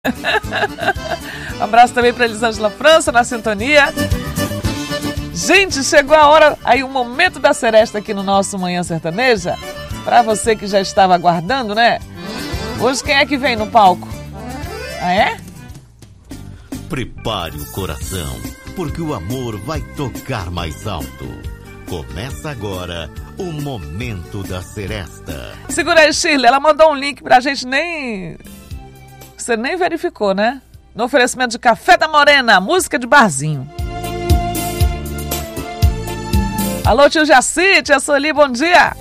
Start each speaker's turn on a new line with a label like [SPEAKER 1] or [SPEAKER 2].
[SPEAKER 1] Um abraço também para Elisângela França na sintonia. Gente, chegou a hora, aí o momento da seresta aqui no nosso Manhã Sertaneja. Para você que já estava aguardando, né? Hoje quem é que vem no palco? Ah, é?
[SPEAKER 2] Prepare o coração, porque o amor vai tocar mais alto. Começa agora o Momento da Seresta.
[SPEAKER 1] Segura aí, Shirley, ela mandou um link pra gente, você nem verificou, né? No oferecimento de Café da Morena, música de barzinho. Alô, tio Jaci, tia Soli, bom dia.